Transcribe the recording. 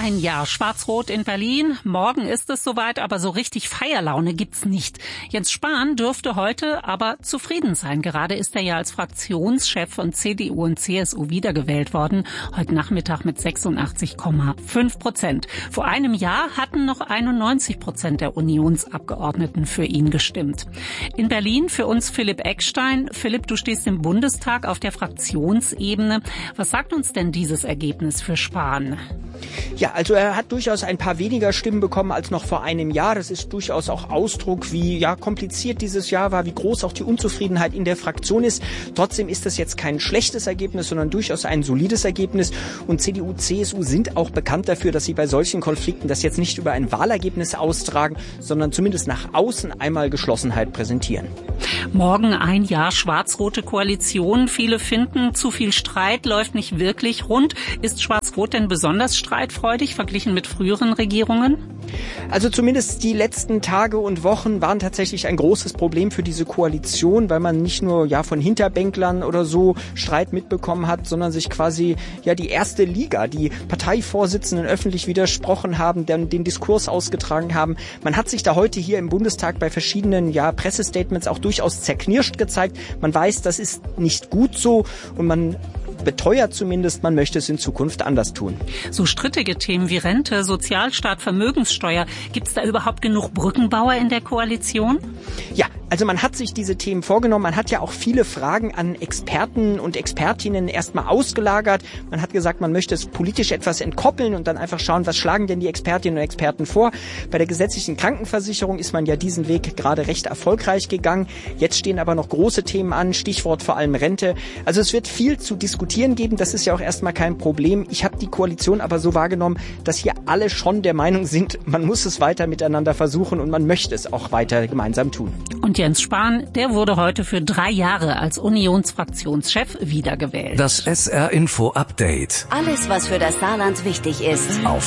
Ein Jahr Schwarz-Rot in Berlin. Morgen ist es soweit, aber so richtig Feierlaune gibt's nicht. Jens Spahn dürfte heute aber zufrieden sein. Gerade ist er ja als Fraktionschef von CDU und CSU wiedergewählt worden. Heute Nachmittag mit 86,5%. Vor einem Jahr hatten noch 91% der Unionsabgeordneten für ihn gestimmt. In Berlin für uns Philipp Eckstein. Philipp, du stehst im Bundestag auf der Fraktionsebene. Was sagt uns denn dieses Ergebnis für Spahn? Ja, also er hat durchaus ein paar weniger Stimmen bekommen als noch vor einem Jahr. Das ist durchaus auch Ausdruck, wie kompliziert dieses Jahr war, wie groß auch die Unzufriedenheit in der Fraktion ist. Trotzdem ist das jetzt kein schlechtes Ergebnis, sondern durchaus ein solides Ergebnis. Und CDU, CSU sind auch bekannt dafür, dass sie bei solchen Konflikten das jetzt nicht über ein Wahlergebnis austragen, sondern zumindest nach außen einmal Geschlossenheit präsentieren. Morgen ein Jahr schwarz-rote Koalition. Viele finden, zu viel Streit läuft nicht wirklich rund. Ist Schwarz-Rot denn besonders streitfreudig verglichen mit früheren Regierungen? Also zumindest die letzten Tage und Wochen waren tatsächlich ein großes Problem für diese Koalition, weil man nicht nur von Hinterbänklern oder so Streit mitbekommen hat, sondern sich quasi die erste Liga, die Parteivorsitzenden öffentlich widersprochen haben, dann den Diskurs ausgetragen haben. Man hat sich da heute hier im Bundestag bei verschiedenen Pressestatements auch durchaus zerknirscht gezeigt. Man weiß, das ist nicht gut so und man beteuert zumindest, man möchte es in Zukunft anders tun. So strittige Themen wie Rente, Sozialstaat, Vermögenssteuer, gibt es da überhaupt genug Brückenbauer in der Koalition? Ja, also man hat sich diese Themen vorgenommen. Man hat ja auch viele Fragen an Experten und Expertinnen erstmal ausgelagert. Man hat gesagt, man möchte es politisch etwas entkoppeln und dann einfach schauen, was schlagen denn die Expertinnen und Experten vor. Bei der gesetzlichen Krankenversicherung ist man ja diesen Weg gerade recht erfolgreich gegangen. Jetzt stehen aber noch große Themen an, Stichwort vor allem Rente. Also es wird viel zu diskutieren geben. Das ist ja auch erstmal kein Problem. Ich habe die Koalition aber so wahrgenommen, dass hier alle schon der Meinung sind, man muss es weiter miteinander versuchen und man möchte es auch weiter gemeinsam tun. Und Jens Spahn, der wurde heute für 3 Jahre als Unionsfraktionschef wiedergewählt. Das SR Info Update. Alles, was für das Saarland wichtig ist. Auf